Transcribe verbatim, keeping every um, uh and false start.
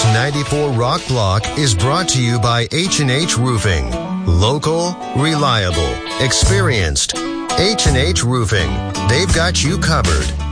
ninety-four Rock Block is brought to you by H and H Roofing. Local, reliable, experienced. H and H Roofing. They've got you covered.